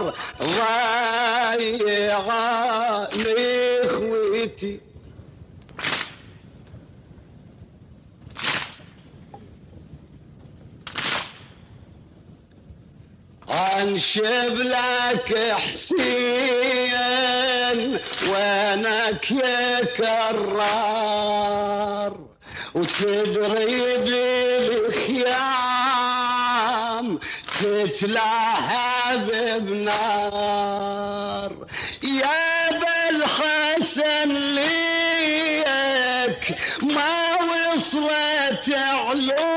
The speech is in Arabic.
النار ضيعاني خويتي. انشب لك حسين وينك يا كرار، وتدري بالخيام تتلهب بنار. يا بالحسن ليك ما وصلت علوم